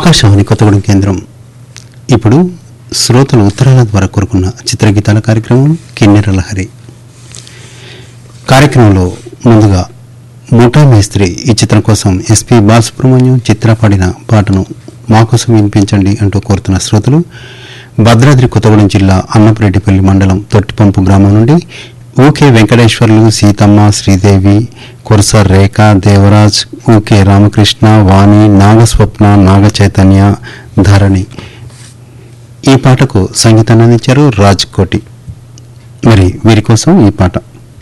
ఆకాశవాణి కొత్తగూడెం కేంద్రం. ఇప్పుడు శ్రోతలు ఉత్తరాల ద్వారా కోరుకున్న చిత్రగీతాల కార్యక్రమం కిన్నెర లహరి. కార్యక్రమంలో ముందుగా ముఠా మేస్త్రి ఈ చిత్రం కోసం ఎస్పి బాలసుబ్రహ్మణ్యం చిత్ర పాడిన పాటను మాకోసం వినిపించండి అంటూ కోరుతున్న శ్రోతలు భద్రాద్రి కొత్తగూడెం జిల్లా అన్నపురెడ్డిపల్లి మండలం తొట్టిపంపు గ్రామం నుండి ఊకే వెంకటేశ్వర్లు, సీతమ్మ, శ్రీదేవి, కొరస రేఖ, దేవరాజ్, ఊకే రామకృష్ణ, వాణి, నాగస్వప్న, నాగ చైతన్య, ధరణి. ఈ పాటకు సంగీతాన్ని అందించారు రాజ్ కోటి. మరి వీరి కోసం ఈ పాట.